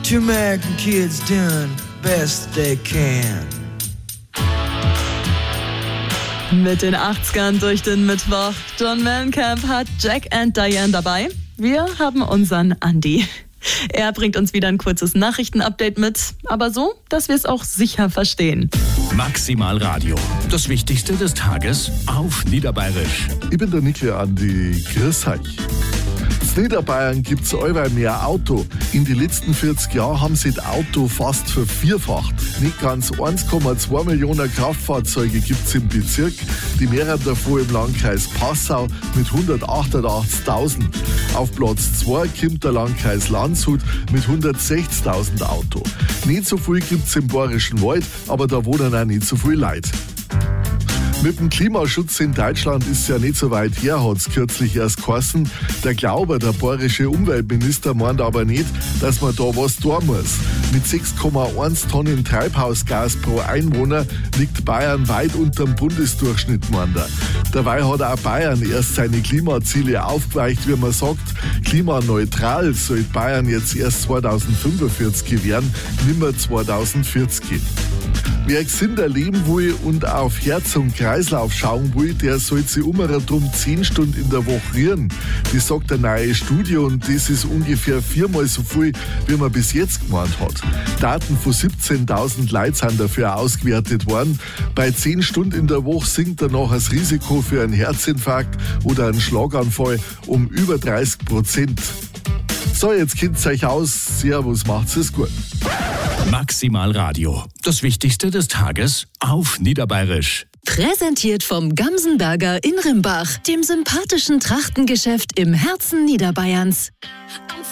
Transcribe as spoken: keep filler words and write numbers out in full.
Two American kids doing best they can. Mit den achtzigern durch den Mittwoch. John Mellencamp hat Jack and Diane dabei. Wir haben unseren Andi. Er bringt uns wieder ein kurzes Nachrichtenupdate mit, aber so, dass wir es auch sicher verstehen. Maximal Radio. Das Wichtigste des Tages auf Niederbayerisch. Ich bin der Nickel Andi. Grüß euch. In Niederbayern gibt es allweil mehr Auto. In den letzten vierzig Jahren haben sich das Auto fast vervierfacht. Nicht ganz eins Komma zwei Millionen Kraftfahrzeuge gibt es im Bezirk, die mehreren davon im Landkreis Passau mit hundertachtundachtzigtausend. Auf Platz zwei kommt der Landkreis Landshut mit hundertsechzigtausend Auto. Nicht so viel gibt es im Bayerischen Wald, aber da wohnen auch nicht so viele Leute. Mit dem Klimaschutz in Deutschland ist es ja nicht so weit her, hat es kürzlich erst geheißen. Der Glauber, der bayerische Umweltminister, meint aber nicht, dass man da was tun muss. Mit sechs Komma eins Tonnen Treibhausgas pro Einwohner liegt Bayern weit unter dem Bundesdurchschnitt, meint er. Dabei hat auch Bayern erst seine Klimaziele aufgeweicht, wie man sagt. Klimaneutral soll Bayern jetzt erst zweitausendfünfundvierzig werden, nimmer zweitausendvierzig. Wer gesünder leben will und auf Herz und Kreislauf schauen will, der soll sich umherum zehn Stunden in der Woche rühren. Das sagt eine neue Studie und das ist ungefähr viermal so viel, wie man bis jetzt gemeint hat. Daten von siebzehntausend Leuten sind dafür ausgewertet worden. Bei zehn Stunden in der Woche sinkt danach das Risiko für einen Herzinfarkt oder einen Schlaganfall um über dreißig Prozent. So, jetzt kennt ihr euch aus. Servus, macht's es gut. Maximal Radio. Das Wichtigste des Tages auf Niederbayerisch. Präsentiert vom Gamsenberger in Rimbach, dem sympathischen Trachtengeschäft im Herzen Niederbayerns.